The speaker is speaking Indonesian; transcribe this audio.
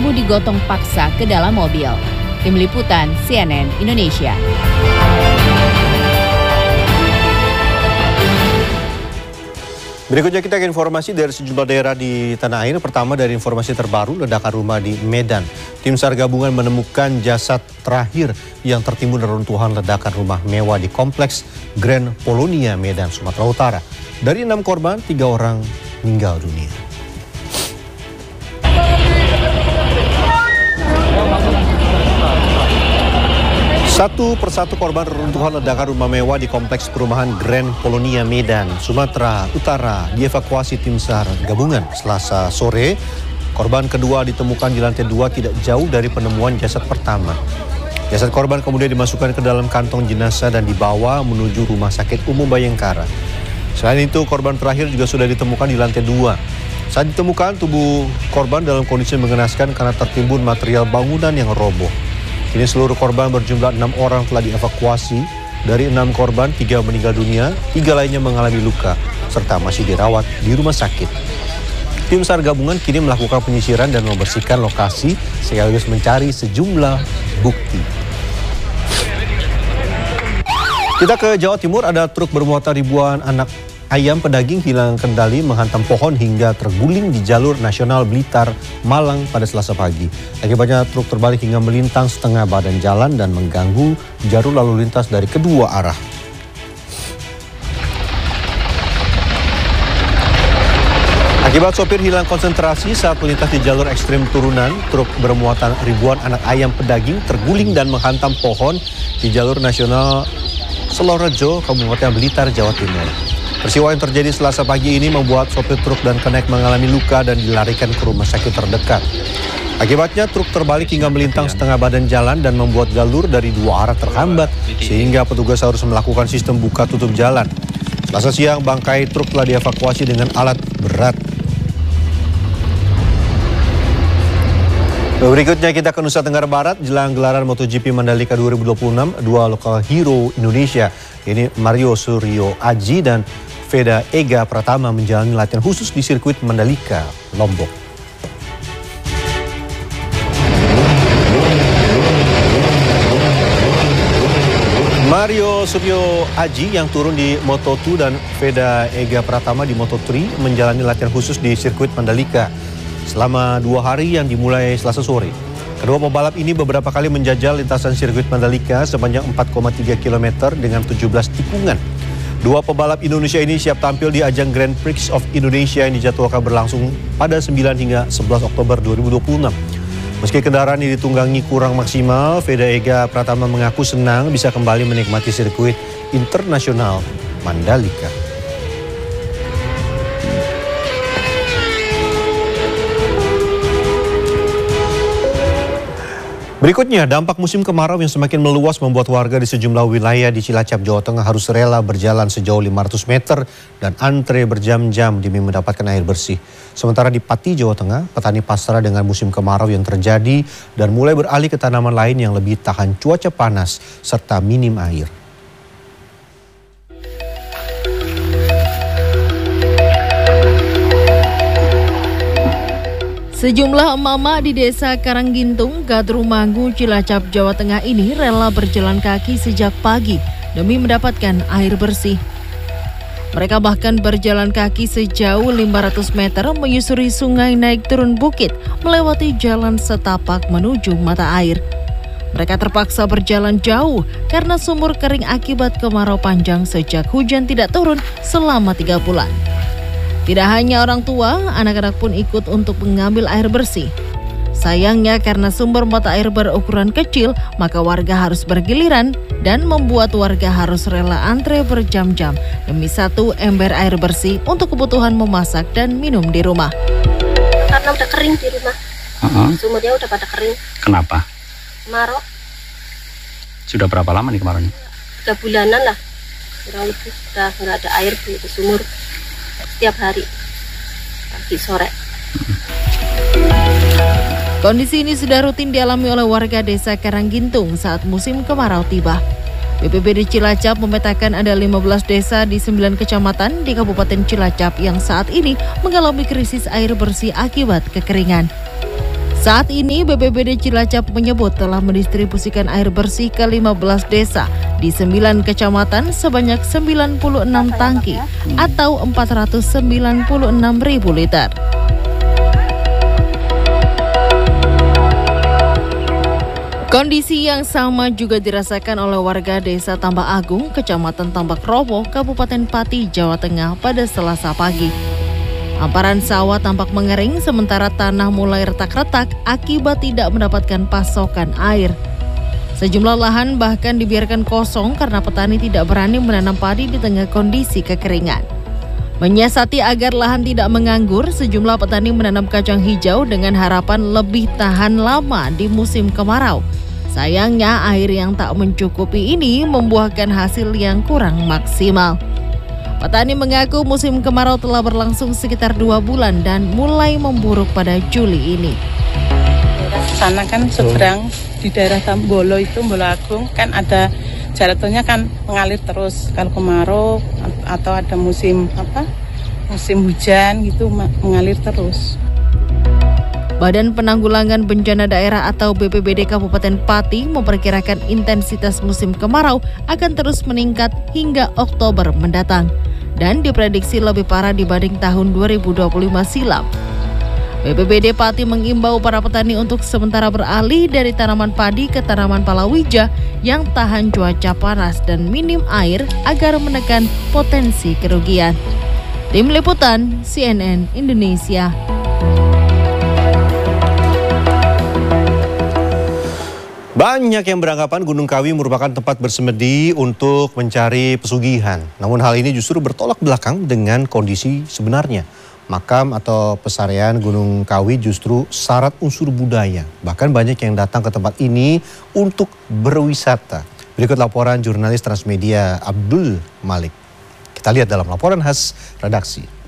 ibu digotong paksa ke dalam mobil. Tim Liputan CNN Indonesia. Berikutnya kita ke informasi dari sejumlah daerah di tanah air. Pertama dari informasi terbaru, ledakan rumah di Medan. Tim SAR gabungan menemukan jasad terakhir yang tertimbun reruntuhan ledakan rumah mewah di kompleks Grand Polonia, Medan, Sumatera Utara. Dari 6 korban, 3 orang meninggal dunia. Satu persatu korban reruntuhan ledakan rumah mewah di kompleks perumahan Grand Polonia, Medan, Sumatera Utara dievakuasi tim SAR gabungan Selasa sore. Korban kedua ditemukan di lantai 2 tidak jauh dari penemuan jasad pertama. Jasad korban kemudian dimasukkan ke dalam kantong jenazah dan dibawa menuju Rumah Sakit Umum Bayangkara. Selain itu, korban terakhir juga sudah ditemukan di lantai 2. Saat ditemukan, tubuh korban dalam kondisi mengenaskan karena tertimbun material bangunan yang roboh. Kini seluruh korban berjumlah 6 orang telah dievakuasi. Dari 6 korban, 3 meninggal dunia, 3 lainnya mengalami luka, serta masih dirawat di rumah sakit. Tim SAR gabungan kini melakukan penyisiran dan membersihkan lokasi sekaligus mencari sejumlah bukti. Kita ke Jawa Timur, ada truk bermuatan ribuan anak ayam pedaging hilang kendali menghantam pohon hingga terguling di jalur nasional Blitar, Malang pada Selasa pagi. Akibatnya truk terbalik hingga melintang setengah badan jalan dan mengganggu jalur lalu lintas dari kedua arah. Akibat sopir hilang konsentrasi saat melintas di jalur ekstrem turunan, truk bermuatan ribuan anak ayam pedaging terguling dan menghantam pohon di jalur nasional Selorejo, Kabupaten Blitar, Jawa Timur. Peristiwa yang terjadi Selasa pagi ini membuat sopir truk dan kenek mengalami luka dan dilarikan ke rumah sakit terdekat. Akibatnya truk terbalik hingga melintang setengah badan jalan dan membuat jalur dari 2 arah terhambat sehingga petugas harus melakukan sistem buka tutup jalan. Selasa siang bangkai truk telah dievakuasi dengan alat berat. Berikutnya kita ke Nusa Tenggara Barat. Jelang gelaran MotoGP Mandalika 2026, 2 lokal hero Indonesia, ini Mario Suryo Aji dan Veda Ega Pratama menjalani latihan khusus di sirkuit Mandalika, Lombok. Mario Suryo Aji yang turun di Moto2 dan Veda Ega Pratama di Moto3 menjalani latihan khusus di sirkuit Mandalika selama 2 hari yang dimulai Selasa sore. Kedua pembalap ini beberapa kali menjajal lintasan sirkuit Mandalika sepanjang 4,3 km dengan 17 tikungan. 2 pembalap Indonesia ini siap tampil di ajang Grand Prix of Indonesia yang dijadwalkan berlangsung pada 9 hingga 11 Oktober 2026. Meski kendaraan yang ditunggangi kurang maksimal, Veda Ega Pratama mengaku senang bisa kembali menikmati sirkuit internasional Mandalika. Berikutnya, dampak musim kemarau yang semakin meluas membuat warga di sejumlah wilayah di Cilacap, Jawa Tengah harus rela berjalan sejauh 500 meter dan antre berjam-jam demi mendapatkan air bersih. Sementara di Pati, Jawa Tengah, petani pasrah dengan musim kemarau yang terjadi dan mulai beralih ke tanaman lain yang lebih tahan cuaca panas serta minim air. Sejumlah emak-emak di desa Karanggintung, Gadrumanggu, Cilacap, Jawa Tengah ini rela berjalan kaki sejak pagi demi mendapatkan air bersih. Mereka bahkan berjalan kaki sejauh 500 meter menyusuri sungai naik turun bukit, melewati jalan setapak menuju mata air. Mereka terpaksa berjalan jauh karena sumur kering akibat kemarau panjang sejak hujan tidak turun selama 3 bulan. Tidak hanya orang tua, anak-anak pun ikut untuk mengambil air bersih. Sayangnya karena sumber mata air berukuran kecil, maka warga harus bergiliran dan membuat warga harus rela antre berjam-jam demi 1 ember air bersih untuk kebutuhan memasak dan minum di rumah. Karena udah kering di rumah, sumurnya udah pada kering. Kenapa? Kemarau. Sudah berapa lama nih kemaraunya? 3 bulanan lah, kurang lebih udah nggak ada air di sumur. Setiap hari, pagi sore. Kondisi ini sudah rutin dialami oleh warga desa Karanggintung saat musim kemarau tiba. BPBD Cilacap memetakan ada 15 desa di 9 kecamatan di Kabupaten Cilacap yang saat ini mengalami krisis air bersih akibat kekeringan. Saat ini BPBD Cilacap menyebut telah mendistribusikan air bersih ke 15 desa di 9 kecamatan sebanyak 96 tangki atau 496.000 liter. Kondisi yang sama juga dirasakan oleh warga Desa Tambak Agung, Kecamatan Tambak Robo, Kabupaten Pati, Jawa Tengah pada Selasa pagi. Hamparan sawah tampak mengering sementara tanah mulai retak-retak akibat tidak mendapatkan pasokan air. Sejumlah lahan bahkan dibiarkan kosong karena petani tidak berani menanam padi di tengah kondisi kekeringan. Menyiasati agar lahan tidak menganggur, sejumlah petani menanam kacang hijau dengan harapan lebih tahan lama di musim kemarau. Sayangnya air yang tak mencukupi ini membuahkan hasil yang kurang maksimal. Petani mengaku musim kemarau telah berlangsung sekitar 2 bulan dan mulai memburuk pada Juli ini. Sana kan seberang di daerah Tambolo itu, Bolo Agung, kan ada jaraknya kan mengalir terus. Kalau kemarau atau ada musim hujan gitu mengalir terus. Badan Penanggulangan Bencana Daerah atau BPBD Kabupaten Pati memperkirakan intensitas musim kemarau akan terus meningkat hingga Oktober mendatang dan diprediksi lebih parah dibanding tahun 2025 silam. BPBD Pati mengimbau para petani untuk sementara beralih dari tanaman padi ke tanaman palawija yang tahan cuaca panas dan minim air agar menekan potensi kerugian. Tim Liputan CNN Indonesia. Banyak yang beranggapan Gunung Kawi merupakan tempat bersemedi untuk mencari pesugihan. Namun hal ini justru bertolak belakang dengan kondisi sebenarnya. Makam atau pesarean Gunung Kawi justru syarat unsur budaya. Bahkan banyak yang datang ke tempat ini untuk berwisata. Berikut laporan jurnalis Transmedia Abdul Malik. Kita lihat dalam laporan khas redaksi.